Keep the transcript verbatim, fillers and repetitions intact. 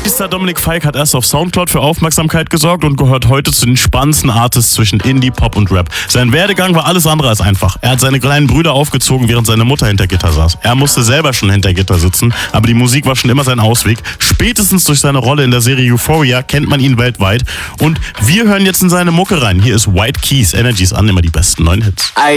Star Dominik Fike hat erst auf Soundcloud für Aufmerksamkeit gesorgt und gehört heute zu den spannendsten Artists zwischen Indie, Pop und Rap. Sein Werdegang war alles andere als einfach. Er hat seine kleinen Brüder aufgezogen, während seine Mutter hinter Gitter saß. Er musste selber schon hinter Gitter sitzen, aber die Musik war schon immer sein Ausweg. Spätestens durch seine Rolle in der Serie Euphoria kennt man ihn weltweit. Und wir hören jetzt in seine Mucke rein. Hier ist White Keys, Energies an, immer die besten neuen Hits. I